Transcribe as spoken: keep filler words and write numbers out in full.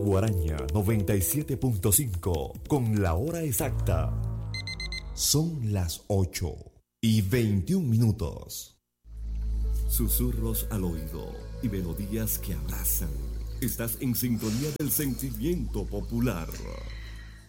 Guaraña noventa y siete punto cinco con la hora exacta. Son las ocho y veintiún minutos. Susurros al oído y melodías que abrazan. Estás en sintonía del sentimiento popular.